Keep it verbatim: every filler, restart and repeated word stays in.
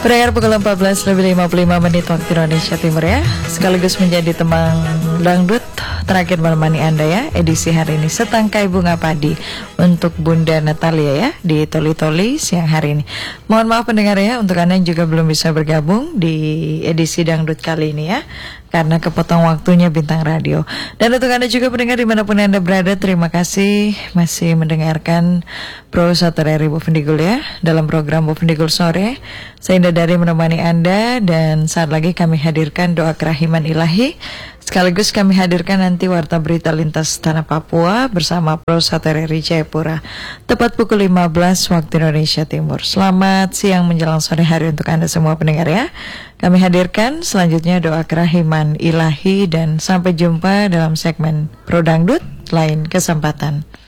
Pendengar pukul empat belas lebih lima puluh lima menit waktu Indonesia Timur ya. Sekaligus menjadi teman dangdut terakhir menemani Anda ya. Edisi hari ini setangkai bunga padi untuk Bunda Natalia ya di Toli-Toli siang hari ini. Mohon maaf pendengar ya untuk Anda yang juga belum bisa bergabung di edisi dangdut kali ini ya, karena kepotong waktunya Bintang Radio. Dan untuk Anda juga pendengar dimanapun Anda berada, terima kasih masih mendengarkan Pro Saturday Bu Pendigul ya dalam program Bu Pendigul Sore. Saya Indah dari menemani Anda, dan saat lagi kami hadirkan doa kerahiman ilahi. Sekaligus kami hadirkan nanti warta berita lintas tanah Papua bersama Pro Saturday Jayapura. Tepat pukul lima belas waktu Indonesia Timur. Selamat siang menjelang sore hari untuk Anda semua pendengar ya. Kami hadirkan selanjutnya doa kerahiman ilahi, dan sampai jumpa dalam segmen Pro Dangdut lain kesempatan.